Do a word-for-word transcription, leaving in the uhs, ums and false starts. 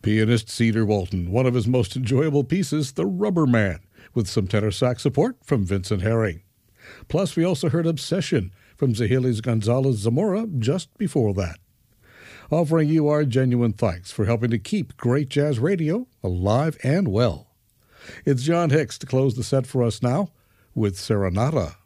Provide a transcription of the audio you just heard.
Pianist Cedar Walton, one of his most enjoyable pieces, The Rubber Man, with some tenor sax support from Vincent Herring. Plus, we also heard Obsession from Zahilis Gonzalez Zamora just before that. Offering you our genuine thanks for helping to keep great jazz radio alive and well. It's John Hicks to close the set for us now with Serenata.